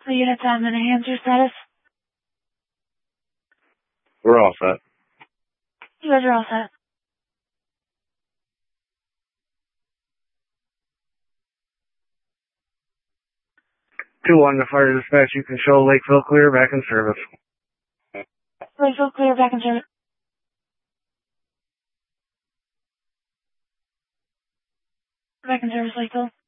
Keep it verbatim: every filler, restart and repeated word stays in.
The unit's on and enhance your status. We're all set. You guys are all set. two one to Fire Dispatch, you can show Lakeville clear, back in service. Lakeville clear, back in service. Back in service, Lakeville.